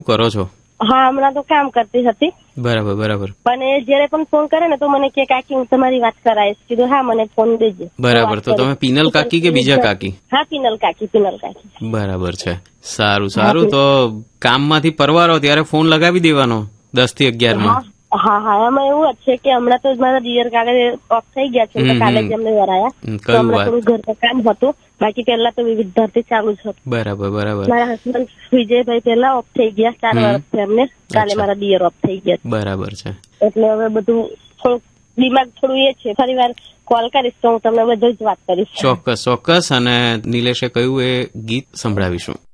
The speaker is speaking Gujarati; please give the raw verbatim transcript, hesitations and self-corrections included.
કરો છો? હા, હમણાં તો કામ કરતી હતી. બરાબર બરાબર. પણ એ જયારે પણ ફોન કરે ને તો મને કે કાકી હું તમારી વાત કરાવીશ. કીધું હા, મને ફોન દેજે. બરાબર. તો તમે પિનલ કાકી કે બીજા કાકી? હા, પિનલ કાકી. પિનલ કાકી. બરાબર છે. સારું સારું. તો કામમાંથી પરવારો ત્યારે ફોન લગાવી દેવાનો દસ થી અગિયાર માં. હા હા, એમાં એવું જ છે કે હમણાં તો મારા દિયર કાલે ઓફ થઈ ગયા છે, તો કાલે જ એમને વરાયા. તો હમણાં થોડું ઘર પર કામ હતું, બાકી પહેલા તો વિવિધ ધરતી ચાલુ જ હતું. બરાબર બરાબર. મારા હસબન્ડ વિજયભાઈ પહેલા ઓફ થઈ ગયા, ચાર વર્ષથી એમને. કાલે મારા દિયર ઓફ થઈ ગયા. બરાબર છે. એટલે હવે બધું થોડું દિમાગ થોડું એ છે. ફરી વાર કોલ કરીશ તો હું તમને બધું જ વાત કરીશ. ચોક્કસ ચોક્કસ. અને નિલેશે કહ્યું એ ગીત સંભળાવીશું.